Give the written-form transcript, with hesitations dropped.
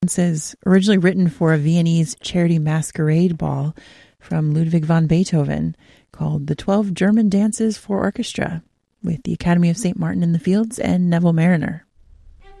It says, originally written for a Viennese charity masquerade ball from Ludwig van Beethoven called The 12 German Dances for Orchestra with the Academy of St. Martin in the Fields and Neville Marriner.